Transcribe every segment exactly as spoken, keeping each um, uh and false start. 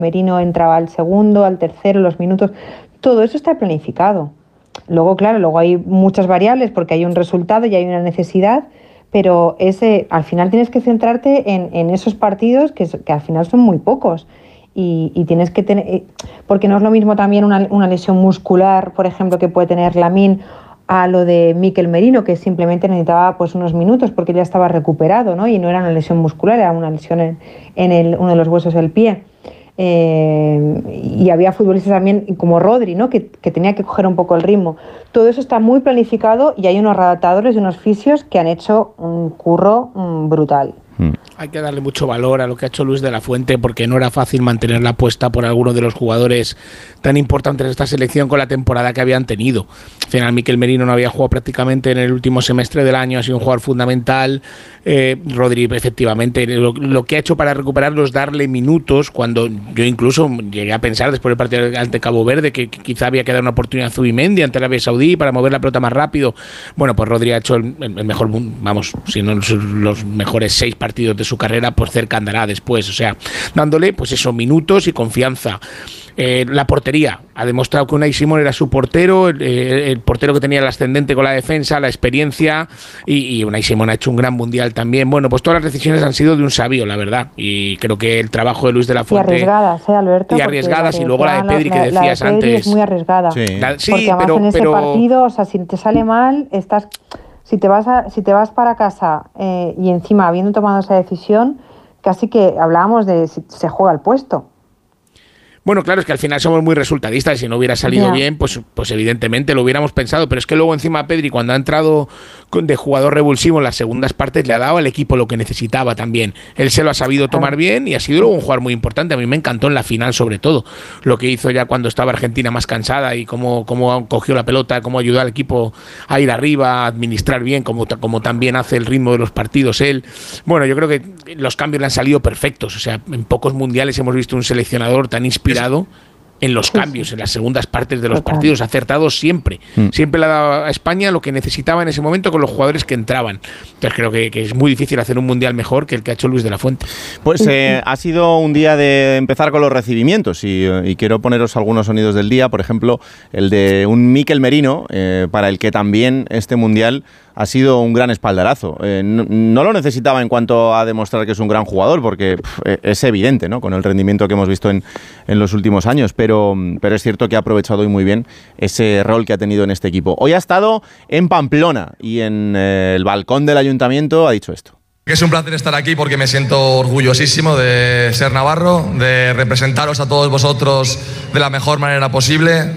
Merino entraba al segundo, al tercero, los minutos, todo eso está planificado. Luego, claro, luego hay muchas variables porque hay un resultado y hay una necesidad, pero ese, al final tienes que centrarte en, en esos partidos que, que al final son muy pocos. Y, y tienes que tener, porque no es lo mismo también una, una lesión muscular, por ejemplo, que puede tener Lamine, a lo de Mikel Merino, que simplemente necesitaba pues unos minutos porque ya estaba recuperado, ¿no? Y no era una lesión muscular, era una lesión en, en el, uno de los huesos del pie. Eh, y había futbolistas también como Rodri, ¿no? que, que tenía que coger un poco el ritmo. Todo eso está muy planificado y hay unos redactadores y unos fisios que han hecho un curro um, brutal. Hay que darle mucho valor a lo que ha hecho Luis de la Fuente, porque no era fácil mantener la apuesta por algunos de los jugadores tan importantes de esta selección con la temporada que habían tenido. Al final Mikel Merino no había jugado prácticamente en el último semestre del año, ha sido un jugador fundamental. eh, Rodri, efectivamente, lo, lo que ha hecho para recuperarlo es darle minutos, cuando yo incluso llegué a pensar después del partido ante Cabo Verde que, que quizá había que dar una oportunidad a Zubimendi ante Arabia Saudí para mover la pelota más rápido. Bueno, pues Rodri ha hecho el, el mejor, vamos, si no los mejores seis partidos de su carrera, pues cerca andará después, o sea, dándole pues esos minutos y confianza. Eh, la portería, ha demostrado que Unai Simón era su portero, el, el portero que tenía el ascendente con la defensa, la experiencia, y, y Unai Simón ha hecho un gran mundial también. Bueno, pues todas las decisiones han sido de un sabio, la verdad, y creo que el trabajo de Luis de la Fuente... Y arriesgadas, ¿eh, Alberto? Y arriesgadas, y luego la de Pedri, la, que decías la de Pedri antes. Es muy arriesgada, sí. La, sí, porque además pero, en ese pero... partido, o sea, si te sale mal, estás... Si te vas, a, si te vas para casa eh, y encima habiendo tomado esa decisión, casi que hablábamos de si se juega el puesto. Bueno, claro, es que al final somos muy resultadistas. Si no hubiera salido yeah. bien, pues, pues evidentemente lo hubiéramos pensado. Pero es que luego encima Pedri, cuando ha entrado de jugador revulsivo en las segundas partes, le ha dado al equipo lo que necesitaba también. Él se lo ha sabido tomar bien y ha sido luego un jugador muy importante. A mí me encantó en la final, sobre todo, lo que hizo ya cuando estaba Argentina más cansada y cómo, cómo cogió la pelota, cómo ayudó al equipo a ir arriba, a administrar bien, como, como también hace el ritmo de los partidos él. Bueno, yo creo que los cambios le han salido perfectos. O sea, en pocos mundiales hemos visto un seleccionador tan inspirado en los cambios, en las segundas partes de los partidos, acertados siempre. Mm. Siempre le ha dado a España lo que necesitaba en ese momento con los jugadores que entraban. Entonces creo que, que es muy difícil hacer un mundial mejor que el que ha hecho Luis de la Fuente. Pues eh, ha sido un día de empezar con los recibimientos y, y quiero poneros algunos sonidos del día, por ejemplo, el de un Mikel Merino, eh, para el que también este mundial ha sido un gran espaldarazo. Eh, no, no lo necesitaba en cuanto a demostrar que es un gran jugador, porque pff, es evidente, ¿no?, con el rendimiento que hemos visto en, en los últimos años, pero, pero es cierto que ha aprovechado hoy muy bien ese rol que ha tenido en este equipo. Hoy ha estado en Pamplona y en eh, el balcón del ayuntamiento ha dicho esto. Es un placer estar aquí porque me siento orgullosísimo de ser navarro, de representaros a todos vosotros de la mejor manera posible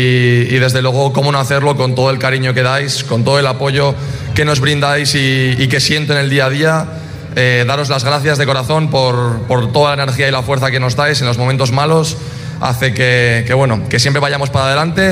y, y desde luego cómo no hacerlo con todo el cariño que dais, con todo el apoyo que nos brindáis y, y que siento en el día a día. Eh, daros las gracias de corazón por, por toda la energía y la fuerza que nos dais en los momentos malos. Hace que, que, bueno, que siempre vayamos para adelante.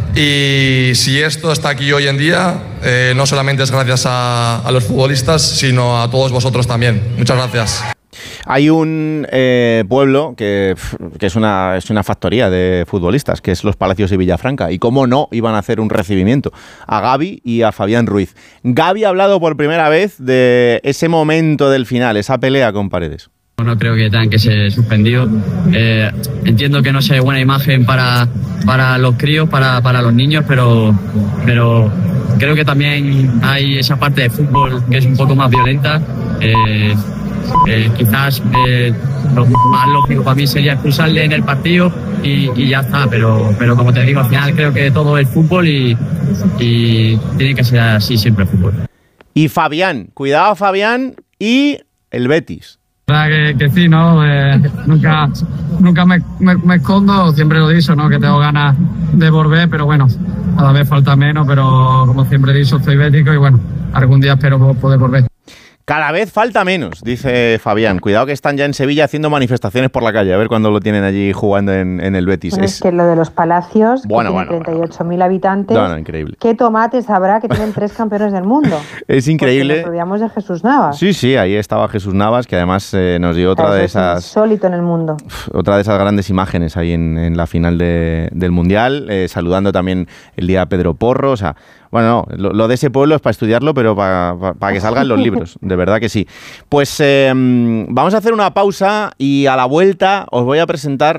Y si esto está aquí hoy en día, eh, no solamente es gracias a, a los futbolistas, sino a todos vosotros también. Muchas gracias. Hay un eh, pueblo que, que es, una, es una factoría de futbolistas, que es Los Palacios de Villafranca. Y cómo no iban a hacer un recibimiento a Gavi y a Fabián Ruiz. Gavi ha hablado por primera vez de ese momento del final, esa pelea con Paredes. No creo que tengan que ser suspendidos. Eh, entiendo que no sea buena imagen para, para los críos, para, para los niños, pero, pero creo que también hay esa parte de fútbol que es un poco más violenta. Eh, eh, quizás eh, lo más lógico para mí sería expulsarle en el partido y, y ya está, pero, pero como te digo, al final creo que todo es fútbol y, y tiene que ser así siempre el fútbol. Y Fabián, cuidado Fabián y el Betis. Que, que sí, ¿no? Eh, nunca nunca me, me, me escondo, siempre lo he dicho, ¿no? Que tengo ganas de volver, pero bueno, cada vez falta menos, pero como siempre he dicho, estoy bético y bueno, algún día espero poder volver. Cada vez falta menos, dice Fabián. Cuidado que están ya en Sevilla haciendo manifestaciones por la calle, a ver cuándo lo tienen allí jugando en, en el Betis. Bueno, es, es que lo de los Palacios, bueno, que bueno, tiene treinta y ocho mil bueno, habitantes, no, no, increíble. ¿Qué tomates habrá que tienen tres campeones del mundo? Es increíble. Porque nos olvidamos de Jesús Navas. Sí, sí, ahí estaba Jesús Navas, que además eh, nos dio otra de esas... Es insólito en el mundo. Otra de esas grandes imágenes ahí en, en la final de, del Mundial, eh, saludando también el día a Pedro Porro, o sea... Bueno, no, lo, lo de ese pueblo es para estudiarlo, pero para, para, para que salgan los libros, de verdad que sí. Pues eh, vamos a hacer una pausa y a la vuelta os voy a presentar